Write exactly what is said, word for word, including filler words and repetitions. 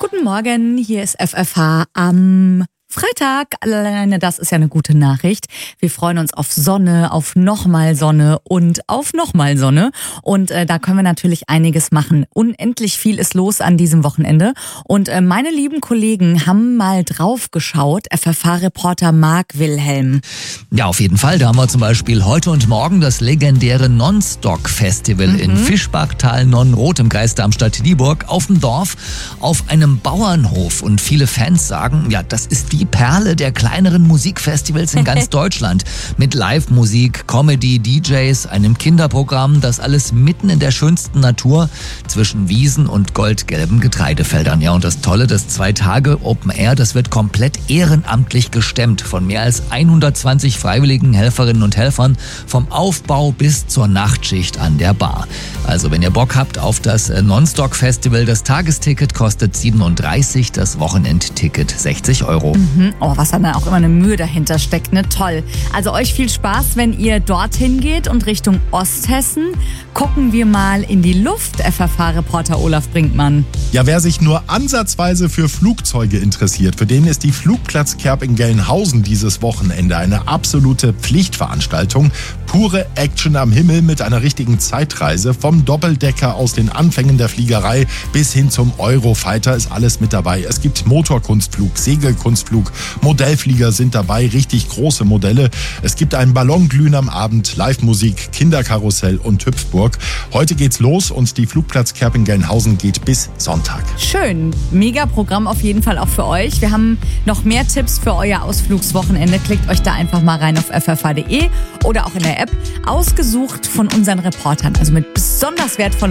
Guten Morgen, hier ist F F H am Freitag. Alleine das ist ja eine gute Nachricht. Wir freuen uns auf Sonne, auf nochmal Sonne und auf nochmal Sonne. Und äh, da können wir natürlich einiges machen. Unendlich viel ist los an diesem Wochenende. Und äh, meine lieben Kollegen haben mal drauf geschaut. F F H-Reporter Marc Wilhelm. Ja, auf jeden Fall. Da haben wir zum Beispiel heute und morgen das legendäre Non-Stock-Festival mhm. in Fischbachtal-Nonnenroth im Kreis Darmstadt-Dieburg auf dem Dorf auf einem Bauernhof. Und viele Fans sagen, ja, das ist die Perle der kleineren Musikfestivals in ganz Deutschland. Mit Live-Musik, Comedy, D Js, einem Kinderprogramm, das alles mitten in der schönsten Natur zwischen Wiesen und goldgelben Getreidefeldern. Ja, und das Tolle, das zwei Tage Open Air, das wird komplett ehrenamtlich gestemmt von mehr als hundertzwanzig freiwilligen Helferinnen und Helfern vom Aufbau bis zur Nachtschicht an der Bar. Also wenn ihr Bock habt auf das Non-Stock-Festival, das Tagesticket kostet siebenunddreißig, das Wochenendticket sechzig Euro. Mhm. Oh, was dann auch immer eine Mühe dahinter steckt, ne? Toll. Also euch viel Spaß, wenn ihr dorthin geht und Richtung Osthessen. Gucken wir mal in die Luft, F F H-Reporter Olaf Brinkmann. Ja, wer sich nur ansatzweise für Flugzeuge interessiert, für den ist die Flugplatz Kerpen-Gelnhausen dieses Wochenende eine absolute Pflichtveranstaltung. Pure Action am Himmel mit einer richtigen Zeitreise. Vom Doppeldecker aus den Anfängen der Fliegerei bis hin zum Eurofighter ist alles mit dabei. Es gibt Motorkunstflug, Segelkunstflug, Modellflieger sind dabei, richtig große Modelle. Es gibt einen Ballonglühen am Abend, Live-Musik, Kinderkarussell und Hüpfburg. Heute geht's los und die Flugplatz Kerpen-Gelnhausen geht bis Sonntag. Schön. Mega Programm auf jeden Fall auch für euch. Wir haben noch mehr Tipps für euer Ausflugswochenende. Klickt euch da einfach mal rein auf f f h punkt d e oder auch in der App. Ausgesucht von unseren Reportern, also mit besonders wertvollem